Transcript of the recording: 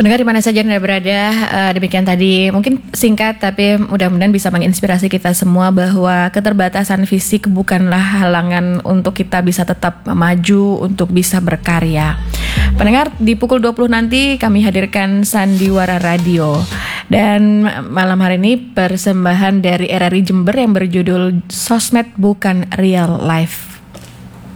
Pendengar di mana saja Anda berada, demikian tadi mungkin singkat tapi mudah-mudahan bisa menginspirasi kita semua bahwa keterbatasan fisik bukanlah halangan untuk kita bisa tetap maju, untuk bisa berkarya. Pendengar, di pukul 20 nanti kami hadirkan Sandiwara Radio. Dan malam hari ini persembahan dari RRI Jember yang berjudul Sosmed Bukan Real Life.